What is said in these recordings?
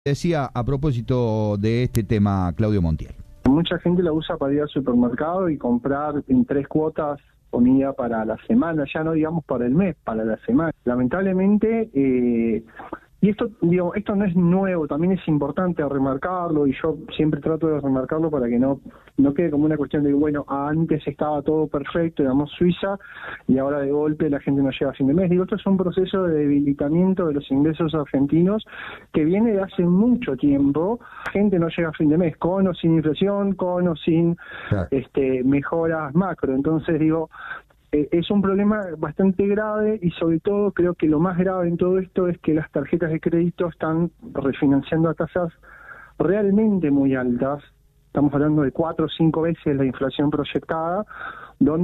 Decía a propósito de este tema Claudio Montiel. Mucha gente la usa para ir al supermercado y comprar en 3 cuotas comida para la semana, ya no digamos para el mes, para la semana. Lamentablemente, y esto no es nuevo, también es importante remarcarlo, y yo siempre trato de remarcarlo para que no quede como una cuestión de, bueno, antes estaba todo perfecto, digamos Suiza, y ahora de golpe la gente no llega a fin de mes. Esto es un proceso de debilitamiento de los ingresos argentinos que viene de hace mucho tiempo. La gente no llega a fin de mes, con o sin inflación, con o sin mejoras macro. Entonces es un problema bastante grave, y sobre todo creo que lo más grave en todo esto es que las tarjetas de crédito están refinanciando a tasas realmente muy altas. Estamos hablando de 4 o 5 veces la inflación proyectada, donde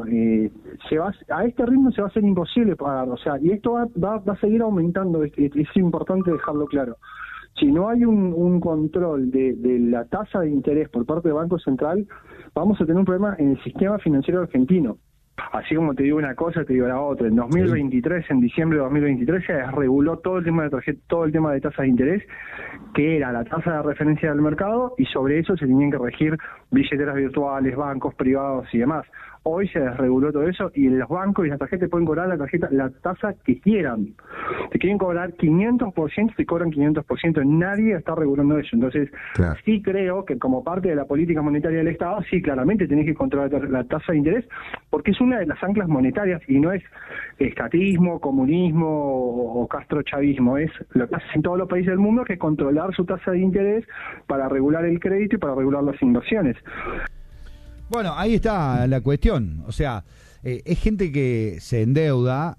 a este ritmo se va a hacer imposible pagar. O sea, y esto va a seguir aumentando, es importante dejarlo claro. Si no hay un control de la tasa de interés por parte del Banco Central, vamos a tener un problema en el sistema financiero argentino. Así como te digo una cosa, te digo la otra. En 2023, en diciembre de 2023, se desreguló todo el tema de tasas de interés, que era la tasa de referencia del mercado, y sobre eso se tenían que regir billeteras virtuales, bancos privados y demás. Hoy se desreguló todo eso, y los bancos y las tarjetas pueden cobrar la tasa que quieran. Te quieren cobrar 500%, te cobran 500%. Nadie está regulando eso. Entonces, claro, sí creo que como parte de la política monetaria del Estado, sí, claramente tenés que controlar la tasa de interés, porque es una de las anclas monetarias, y no es estatismo, comunismo o castrochavismo. Es lo que hace en todos los países del mundo, que es controlar su tasa de interés para regular el crédito y para regular las inversiones. Bueno, ahí está la cuestión. O sea, es gente que se endeuda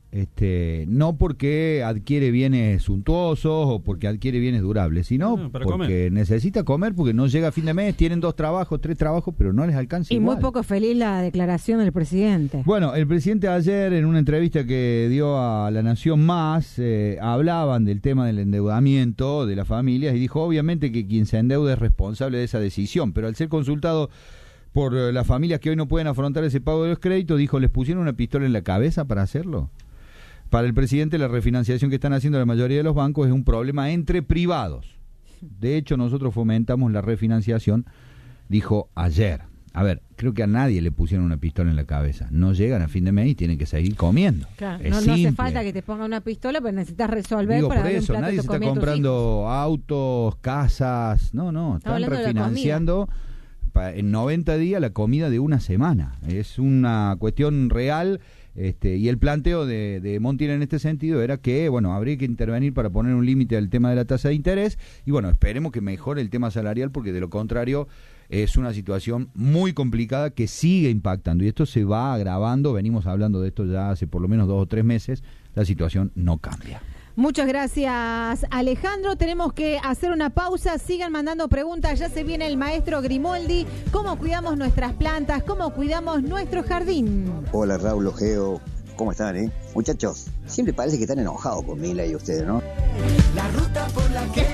no porque adquiere bienes suntuosos o porque adquiere bienes durables, sino porque comer. Necesita comer, porque no llega a fin de mes, tienen 2 trabajos, 3 trabajos, pero no les alcanza. Y igual. Muy poco feliz la declaración del presidente. Bueno, el presidente ayer, en una entrevista que dio a La Nación Más, hablaban del tema del endeudamiento de las familias, y dijo obviamente que quien se endeuda es responsable de esa decisión, pero al ser consultado por las familias que hoy no pueden afrontar ese pago de los créditos, dijo, ¿les pusieron una pistola en la cabeza para hacerlo? Para el presidente, la refinanciación que están haciendo la mayoría de los bancos es un problema entre privados. De hecho, nosotros fomentamos la refinanciación, dijo ayer. A ver, creo que a nadie le pusieron una pistola en la cabeza. No llegan a fin de mes y tienen que seguir comiendo. Claro, no hace falta que te ponga una pistola, pero necesitas resolver para por darle eso, un plato nadie de se comida está a tus comprando autos, casas. No, están refinanciando en 90 días la comida de una semana. Es una cuestión real, y el planteo de Montiel en este sentido era que, bueno, habría que intervenir para poner un límite al tema de la tasa de interés, y bueno, esperemos que mejore el tema salarial, porque de lo contrario es una situación muy complicada que sigue impactando, y esto se va agravando. Venimos hablando de esto ya hace por lo menos 2 o 3 meses, la situación no cambia. Muchas gracias, Alejandro. Tenemos que hacer una pausa. Sigan mandando preguntas. Ya se viene el maestro Grimoldi. ¿Cómo cuidamos nuestras plantas? ¿Cómo cuidamos nuestro jardín? Hola, Raúl Ojeo. ¿Cómo están, Muchachos, siempre parece que están enojados con Mila y ustedes, ¿no? La ruta por la que...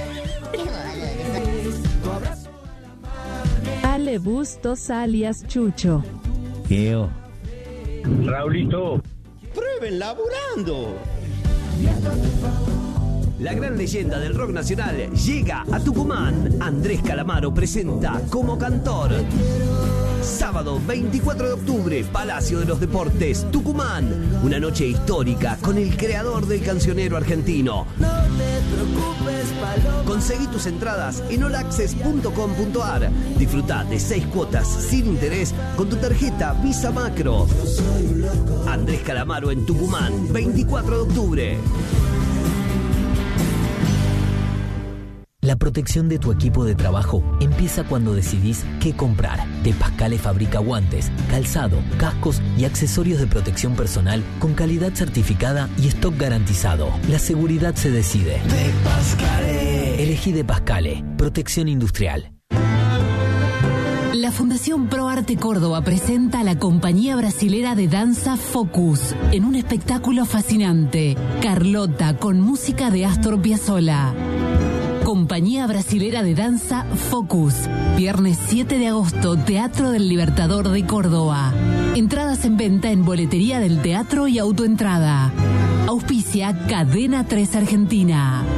Ale Bustos alias Chucho. Geo. Raulito. ¡Prueben laburando! La gran leyenda del rock nacional llega a Tucumán. Andrés Calamaro presenta como cantor. Sábado 24 de octubre, Palacio de los Deportes, Tucumán. Una noche histórica con el creador del cancionero argentino. No te preocupes, Paloma. Conseguí tus entradas en allaccess.com.ar. Disfruta de 6 cuotas sin interés con tu tarjeta Visa Macro. Andrés Calamaro en Tucumán, 24 de octubre. La protección de tu equipo de trabajo empieza cuando decidís qué comprar. De Pascale fabrica guantes, calzado, cascos y accesorios de protección personal con calidad certificada y stock garantizado. La seguridad se decide. De Pascale. Elegí De Pascale. Protección industrial. La Fundación ProArte Córdoba presenta a la compañía brasilera de danza Focus en un espectáculo fascinante. Carlota con música de Astor Piazzolla. Compañía Brasilera de Danza Focus. Viernes 7 de agosto, Teatro del Libertador de Córdoba. Entradas en venta en boletería del teatro y autoentrada. Auspicia Cadena 3 Argentina.